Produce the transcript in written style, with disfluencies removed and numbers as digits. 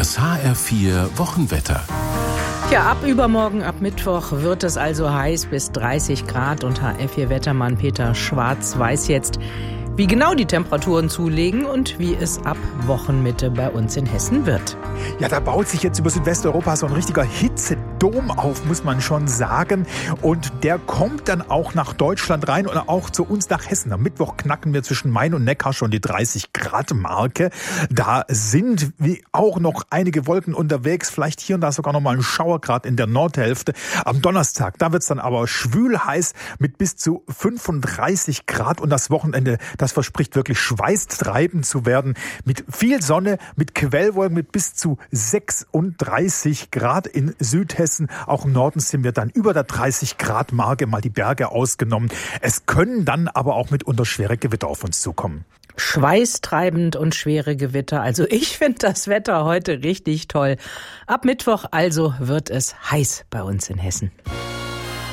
Das HR4 Wochenwetter. Ja, ab übermorgen, ab Mittwoch wird es also heiß bis 30 Grad und HR4-Wettermann Peter Schwarz weiß jetzt, wie genau die Temperaturen zulegen und wie es ab Wochenmitte bei uns in Hessen wird. Ja, da baut sich jetzt über Südwesteuropa so ein richtiger Hitzedom auf, muss man schon sagen. Und der kommt dann auch nach Deutschland rein und auch zu uns nach Hessen. Am Mittwoch knacken wir zwischen Main und Neckar schon die 30-Grad-Marke. Da sind wie auch noch einige Wolken unterwegs, vielleicht hier und da sogar noch mal ein Schauergrad in der Nordhälfte. Am Donnerstag, da wird's dann aber schwül heiß mit bis zu 35 Grad. Und das Wochenende, das verspricht wirklich schweißtreibend zu werden. Mit viel Sonne, mit Quellwolken, mit bis zu 36 Grad in Südhessen. Auch im Norden sind wir dann über der 30-Grad-Marke, mal die Berge ausgenommen. Es können dann aber auch mitunter schwere Gewitter auf uns zukommen. Schweißtreibend und schwere Gewitter. Also ich finde das Wetter heute richtig toll. Ab Mittwoch also wird es heiß bei uns in Hessen.